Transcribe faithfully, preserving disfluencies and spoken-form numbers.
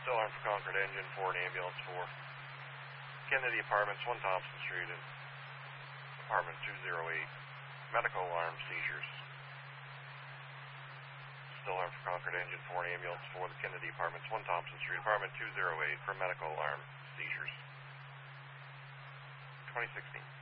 Still armed for Concord, engine for an ambulance for Kennedy Apartments, one Thompson Street, and apartment two oh eight. Medical alarm seizures. Still armed for Concord, engine for an ambulance for the Kennedy Apartments, one Thompson Street, apartment two oh eight for medical alarm seizures. twenty sixteen.